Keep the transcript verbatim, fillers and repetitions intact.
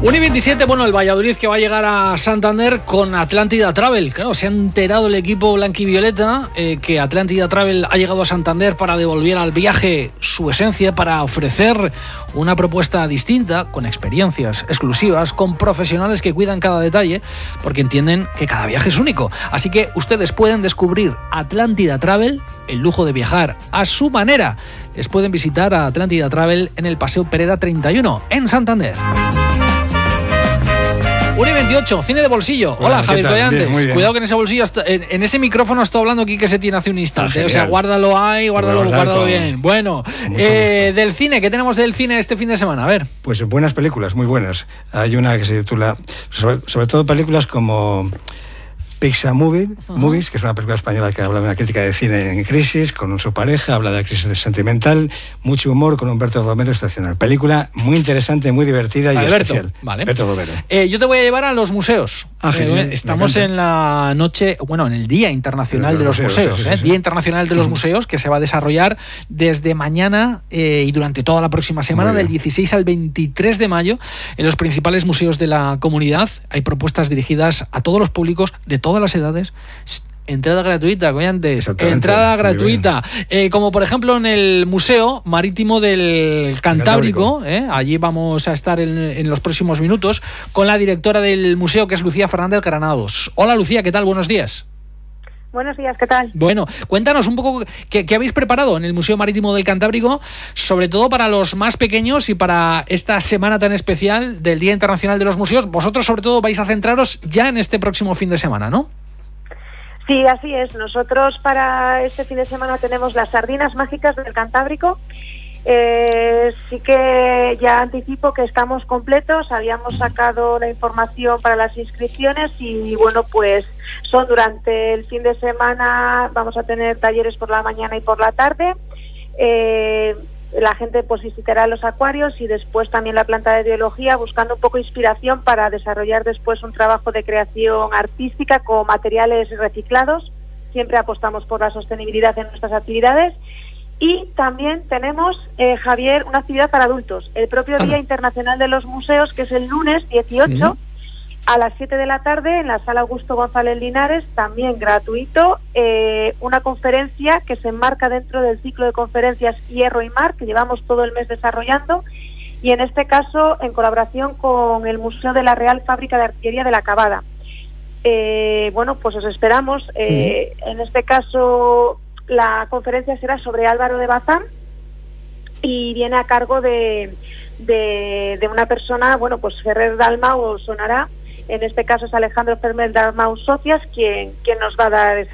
uno y veintisiete, bueno, el Valladolid que va a llegar a Santander con Atlántida Travel. Claro, se ha enterado el equipo blanquivioleta eh, que Atlántida Travel ha llegado a Santander para devolver al viaje su esencia, para ofrecer una propuesta distinta, con experiencias exclusivas, con profesionales que cuidan cada detalle, porque entienden que cada viaje es único. Así que ustedes pueden descubrir Atlántida Travel, el lujo de viajar a su manera. Les pueden visitar a Atlántida Travel en el Paseo Pereda treinta y uno, en Santander. uno y veintiocho, cine de bolsillo. Hola, Hola Javier Collantes. Cuidado que en ese bolsillo, en, en ese micrófono estoy hablando aquí que se tiene hace un instante. Ah, o sea, guárdalo ahí, guárdalo, guardar guárdalo con, bien. Bueno, eh, del cine, ¿qué tenemos del cine este fin de semana? A ver. Pues buenas películas, muy buenas. Hay una que se titula, sobre, sobre todo películas como Pixar Movie, uh-huh. Movies, que es una película española que habla de una crítica de cine en crisis, con su pareja, habla de la crisis sentimental, mucho humor, con Humberto Romero Estacional. Película muy interesante, muy divertida y Alberto, especial. Vale. Alberto Romero. Eh, yo te voy a llevar a los museos. Ah, genial, eh, estamos en la noche, bueno, en el Día Internacional de los, de los Museos, museos sí, sí, ¿eh? sí. Día Internacional de los uh-huh. Museos, que se va a desarrollar desde mañana eh, y durante toda la próxima semana, del dieciséis al veintitrés de mayo, en los principales museos de la comunidad. Hay propuestas dirigidas a todos los públicos de todas las edades. Entrada gratuita, Collantes. Entrada gratuita. Eh, como por ejemplo en el Museo Marítimo del Cantábrico. Eh, allí vamos a estar en, en los próximos minutos con la directora del museo, que es Lucía Fernández Granados. Hola Lucía, ¿qué tal? Buenos días. Buenos días, ¿qué tal? Bueno, cuéntanos un poco qué, qué habéis preparado en el Museo Marítimo del Cantábrico, sobre todo para los más pequeños y para esta semana tan especial del Día Internacional de los Museos. Vosotros sobre todo vais a centraros ya en este próximo fin de semana, ¿no? Sí, así es. Nosotros para este fin de semana tenemos las sardinas mágicas del Cantábrico. Eh, sí que ya anticipo que estamos completos. Habíamos sacado la información para las inscripciones y bueno, pues son durante el fin de semana. Vamos a tener talleres por la mañana y por la tarde. Eh, la gente pues visitará los acuarios y después también la planta de biología, buscando un poco de inspiración para desarrollar después un trabajo de creación artística con materiales reciclados. Siempre apostamos por la sostenibilidad en nuestras actividades. Y también tenemos, eh, Javier, una actividad para adultos, el propio Día Internacional de los Museos, que es el lunes dieciocho, uh-huh. a las siete de la tarde, en la Sala Augusto González Linares, también gratuito, eh, una conferencia que se enmarca dentro del ciclo de conferencias Hierro y Mar, que llevamos todo el mes desarrollando, y en este caso en colaboración con el Museo de la Real Fábrica de Artillería de la Cavada. Eh, bueno, pues os esperamos. Eh, uh-huh. En este caso la conferencia será sobre Álvaro de Bazán y viene a cargo de, de, de una persona, bueno, pues Ferrer Dalmau os sonará. En este caso es Alejandro Ferrer Dalmau Socias quien, quien nos va a dar esa